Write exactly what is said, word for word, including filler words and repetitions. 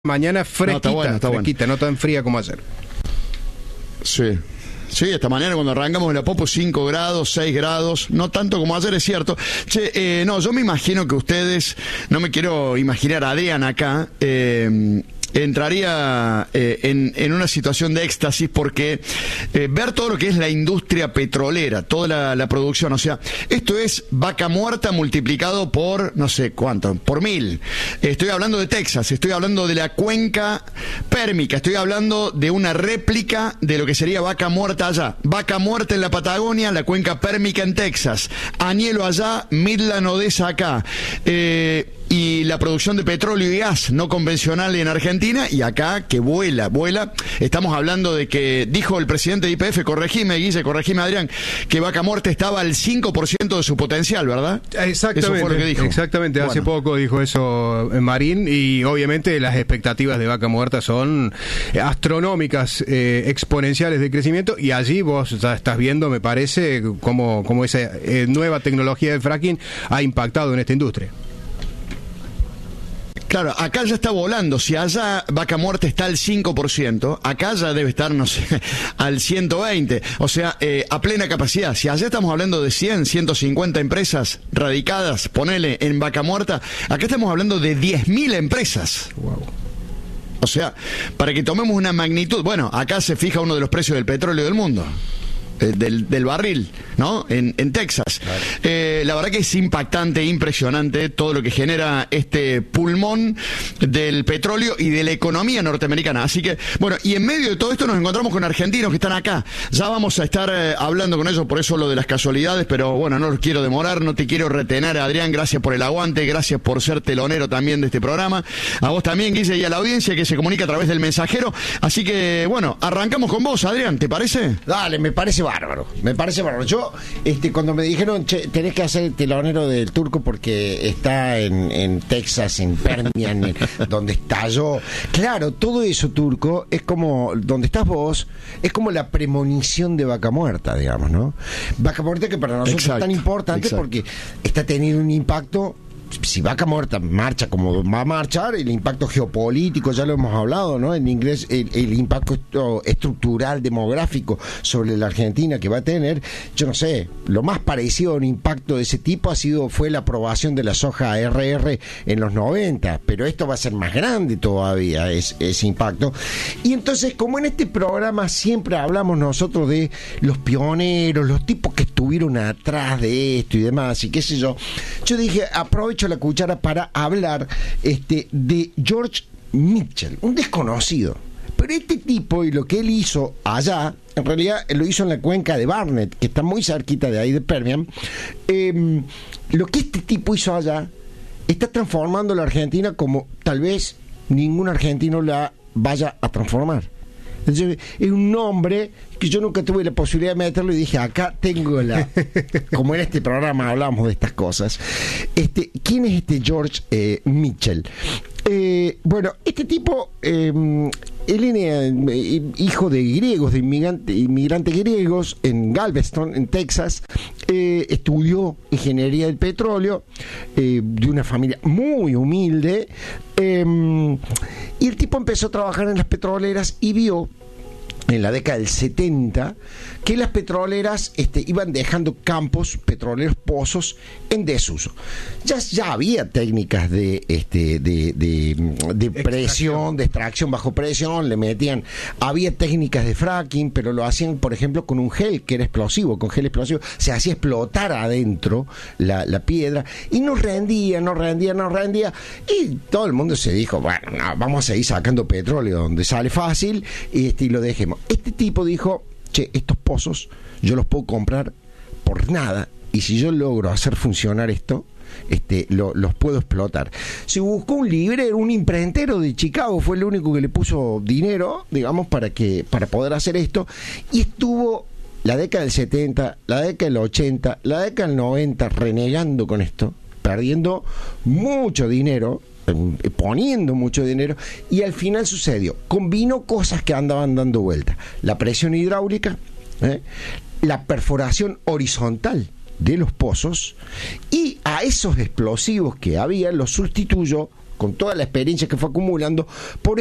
Mañana fresquita, no, está bueno, está fresquita, bueno. No tan fría como ayer. Sí. Sí, esta mañana cuando arrancamos en la Popo, cinco grados, seis grados, no tanto como ayer, es cierto. Che, eh, no, yo me imagino que ustedes, no me quiero imaginar a Adrián acá, eh, entraría eh, en, en una situación de éxtasis porque eh, ver todo lo que es la industria petrolera, toda la, la producción, o sea, esto es Vaca Muerta multiplicado por, no sé cuánto, por mil. Estoy hablando de Texas, estoy hablando de la cuenca pérmica, estoy hablando de una réplica de lo que sería Vaca Muerta allá. Vaca Muerta en la Patagonia, la cuenca pérmica en Texas. Añelo allá, Midland Odessa acá. Eh... Y la producción de petróleo y gas no convencional en Argentina, y acá que vuela, vuela. Estamos hablando de que dijo el presidente de Y P F, corregime Guille, corregime Adrián, que Vaca Muerta estaba al cinco por ciento de su potencial, ¿verdad? Exactamente, eso fue lo que dijo. Exactamente, bueno. Hace poco dijo eso Marín, y obviamente las expectativas de Vaca Muerta son astronómicas, eh, exponenciales de crecimiento, y allí vos ya estás viendo, me parece, cómo, cómo esa eh, nueva tecnología del fracking ha impactado en esta industria. Claro, acá ya está volando. Si allá Vaca Muerta está al cinco por ciento, acá ya debe estar, no sé, al ciento veinte. O sea, eh, a plena capacidad. Si allá estamos hablando de cien, ciento cincuenta empresas radicadas, ponele, en Vaca Muerta, acá estamos hablando de diez mil empresas. Wow. O sea, para que tomemos una magnitud, bueno, acá se fija uno de los precios del petróleo del mundo. Del, del barril, ¿no? En, en Texas. Vale. Eh, la verdad que es impactante, impresionante todo lo que genera este pulmón del petróleo y de la economía norteamericana. Así que, bueno, y en medio de todo esto nos encontramos con argentinos que están acá. Ya vamos a estar eh, hablando con ellos, por eso lo de las casualidades, pero bueno, no los quiero demorar, no te quiero retener, Adrián. Gracias por el aguante, gracias por ser telonero también de este programa. A vos también, Guille, y a la audiencia que se comunica a través del mensajero. Así que, bueno, arrancamos con vos, Adrián, ¿te parece? Dale, me parece bárbaro, me parece bárbaro. Yo, este, cuando me dijeron, che, tenés que hacer telonero del Turco porque está en, en Texas, en Permian, en, donde estalló. Claro, todo eso, Turco, es como, donde estás vos, es como la premonición de Vaca Muerta, digamos, ¿no? Vaca Muerta que para nosotros exacto, es tan importante exacto. porque está teniendo un impacto. Si Vaca Muerta marcha como va a marchar, el impacto geopolítico, ya lo hemos hablado, ¿no? En inglés, el, el impacto estructural, demográfico sobre la Argentina que va a tener, yo no sé, lo más parecido a un impacto de ese tipo ha sido, fue la aprobación de la soja R R en los noventa, pero esto va a ser más grande todavía, es, ese impacto. Y entonces, como en este programa siempre hablamos nosotros de los pioneros, los tipos que estuvieron atrás de esto y demás, y qué sé yo, yo dije, aprovecho la cuchara para hablar este, de George Mitchell, un desconocido. Pero este tipo y lo que él hizo allá, en realidad lo hizo en la cuenca de Barnett, que está muy cerquita de ahí de Permian. Eh, lo que este tipo hizo allá está transformando la Argentina como tal vez ningún argentino la vaya a transformar. Entonces, es un nombre que yo nunca tuve la posibilidad de meterlo y dije, acá tengo la... Como en este programa hablamos de estas cosas. Este, ¿quién es este George eh, Mitchell? Eh, bueno, este tipo, eh, él era eh, hijo de griegos, de inmigrante, inmigrantes griegos en Galveston, en Texas. Eh, estudió ingeniería del petróleo, eh, de una familia muy humilde. Eh, y el tipo empezó a trabajar en las petroleras y vio en la década del setenta que las petroleras este, iban dejando campos petroleros, pozos en desuso. Ya, ya había técnicas de, este, de, de, de presión, de extracción bajo presión, le metían, había técnicas de fracking, pero lo hacían, por ejemplo, con un gel que era explosivo, con gel explosivo, se hacía explotar adentro la, la piedra, y no rendía, no rendía, no rendía, y todo el mundo se dijo, bueno, no, vamos a seguir sacando petróleo donde sale fácil, y, este, y lo dejemos. Este tipo dijo, che, estos pozos yo los puedo comprar por nada, y si yo logro hacer funcionar esto, este, lo, los puedo explotar. Se buscó un librero, un imprentero de Chicago, fue el único que le puso dinero, digamos, para que para poder hacer esto, y estuvo la década del setenta, la década del ochenta, la década del noventa renegando con esto, perdiendo mucho dinero, poniendo mucho dinero, y al final sucedió, combinó cosas que andaban dando vuelta: la presión hidráulica, ¿eh? la perforación horizontal de los pozos, y a esos explosivos que había los sustituyó con toda la experiencia que fue acumulando, por